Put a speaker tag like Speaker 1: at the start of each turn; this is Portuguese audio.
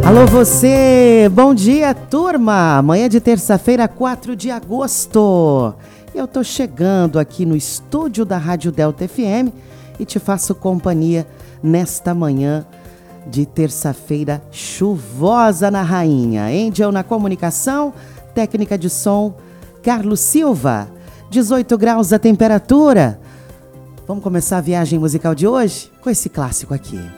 Speaker 1: Alô você, bom dia turma, amanhã de terça-feira, 4 de agosto. Eu tô chegando aqui no estúdio da Rádio Delta FM e te faço companhia nesta manhã de terça-feira chuvosa na Rainha. Angel na comunicação, técnica de som, Carlos Silva, 18 graus a temperatura. Vamos começar a viagem musical de hoje com esse clássico aqui.